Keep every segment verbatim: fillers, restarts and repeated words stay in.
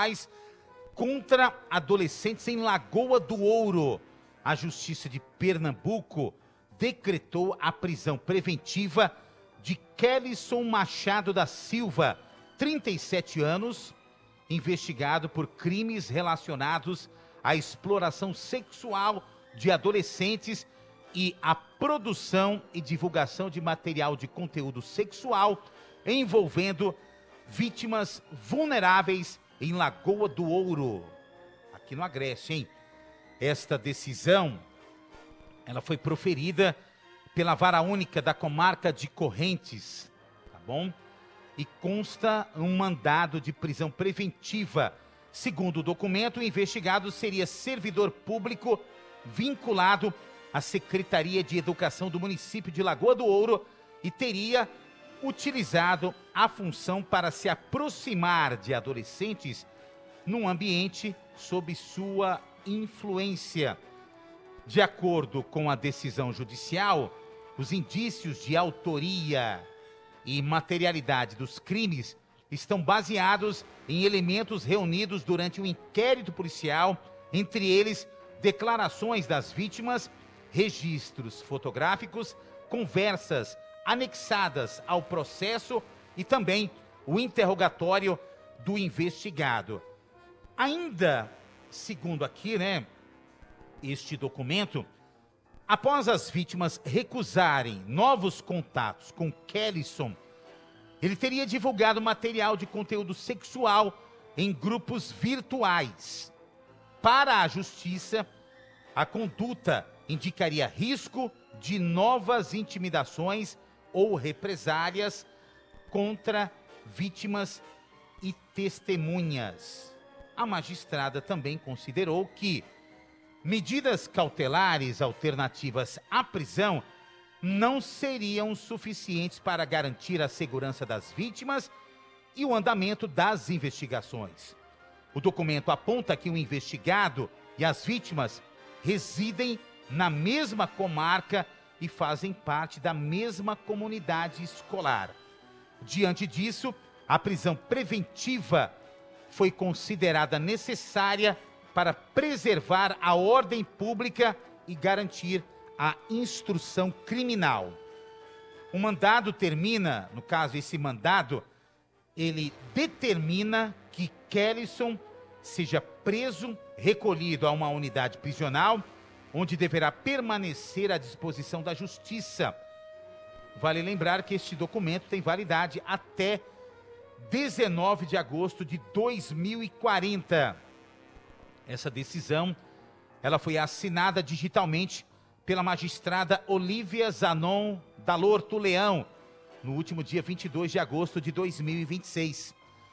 sexuais contra adolescentes em Lagoa do Ouro. A Justiça de Pernambuco decretou a prisão preventiva de Kellyson Machado da Silva, trinta e sete anos, investigado por crimes relacionados à exploração sexual de adolescentes e à produção e divulgação de material de conteúdo sexual envolvendo vítimas vulneráveis em Lagoa do Ouro, aqui no Agreste, hein? Esta decisão, ela foi proferida pela Vara Única da Comarca de Correntes, tá bom? E consta um mandado de prisão preventiva. Segundo o documento, o investigado seria servidor público vinculado à Secretaria de Educação do município de Lagoa do Ouro e teria utilizado a função para se aproximar de adolescentes num ambiente sob sua influência. De acordo com a decisão judicial, os indícios de autoria e materialidade dos crimes estão baseados em elementos reunidos durante o inquérito policial, entre eles declarações das vítimas, registros fotográficos, conversas anexadas ao processo e também o interrogatório do investigado. Ainda, segundo aqui, né, este documento, após as vítimas recusarem novos contatos com Kellyson, ele teria divulgado material de conteúdo sexual em grupos virtuais. Para a justiça, a conduta indicaria risco de novas intimidações ou represálias contra vítimas e testemunhas. A magistrada também considerou que medidas cautelares alternativas à prisão não seriam suficientes para garantir a segurança das vítimas e o andamento das investigações. O documento aponta que o investigado e as vítimas residem na mesma comarca e fazem parte da mesma comunidade escolar. Diante disso, a prisão preventiva foi considerada necessária para preservar a ordem pública e garantir a instrução criminal. O mandado termina, no caso esse mandado, ele determina que Kellyson seja preso, recolhido a uma unidade prisional, onde deverá permanecer à disposição da justiça. Vale lembrar que este documento tem validade até dezenove de agosto de dois mil e quarenta. Essa decisão, ela foi assinada digitalmente pela magistrada Olívia Zanon Dalorto Leão, no último dia vinte e dois de agosto de dois mil e vinte e seis.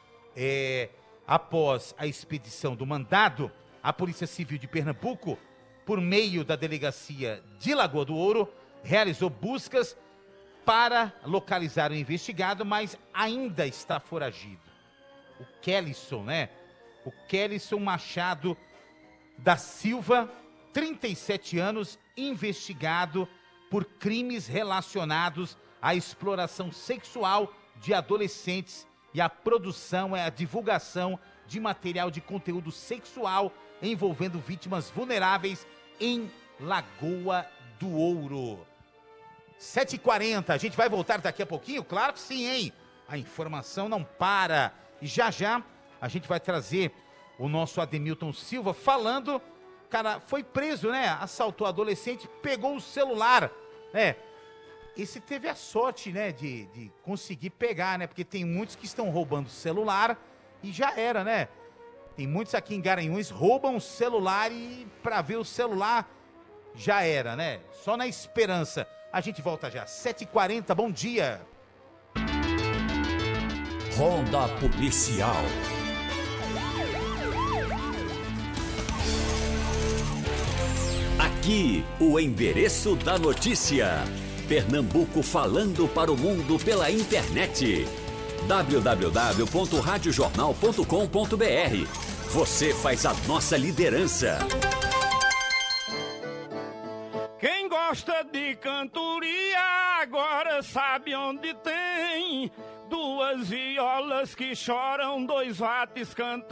É, após a expedição do mandado, a Polícia Civil de Pernambuco, por meio da Delegacia de Lagoa do Ouro, realizou buscas para localizar o investigado, mas ainda está foragido. O Kellyson, né? O Kellyson Machado da Silva, trinta e sete anos, investigado por crimes relacionados à exploração sexual de adolescentes e à produção e à divulgação de material de conteúdo sexual envolvendo vítimas vulneráveis em Lagoa do Ouro. sete e quarenta, a gente vai voltar daqui a pouquinho? Claro que sim, hein? A informação não para. E já já a gente vai trazer o nosso Ademilton Silva falando, cara, foi preso, né? Assaltou adolescente, pegou o celular, né? Esse teve a sorte, né, de, de conseguir pegar, né? Porque tem muitos que estão roubando celular e já era, né? Tem muitos aqui em Garanhuns roubam o celular e para ver o celular já era, né? Só na esperança. A gente volta já, sete e quarenta, bom dia. Ronda Policial. Aqui, o endereço da notícia. Pernambuco falando para o mundo pela internet. w w w ponto rádio jornal ponto com ponto b r. Você faz a nossa liderança. Quem gosta de cantoria agora sabe onde tem duas violas que choram, dois vates cantando.